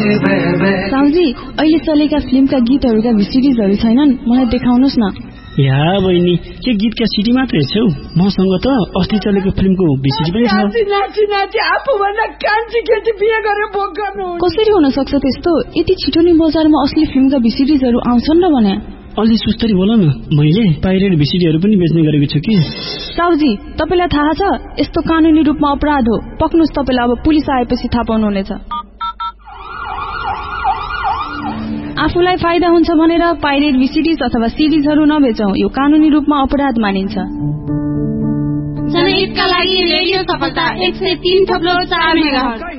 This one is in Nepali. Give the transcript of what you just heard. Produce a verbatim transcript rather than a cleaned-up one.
साउजी अहिले चलेका फिल्मका गीतहरूका भिसिडीजहरू छैनन् मलाई देखाउनुस् न। या बहिनी के गीतका सिडी मात्रै छौ? मसँग त अस्ति चलेको फिल्मको भिसिडी पनि छ। कसरी हुन सक्छ त्यस्तो? यति छिटो नै बजारमा असली फिल्मका भिसिडीजहरू आउँछन् र भने। अलि सुस्तरी बोल न, मैले पाइरेट भिसिडीहरू पनि बेच्ने गरेको छु कि। साउजी तपाईलाई थाहा छ यस्तो कानुनी रूपमा अपराध हो। पक्नुस्, तपाईलाई अब पुलिस आएपछि थाहा पाउनुहुनेछ। आफूलाई फाइदा हुन्छ भनेर पाइरेट भिसिडीज अथवा सिडीजहरू नबेचौं, यो कानुनी रूपमा अपराध मानिन्छ। जनहितका लागि रेडियो सफलता एक सय तीन थप्लो चार मेगाहर्ज।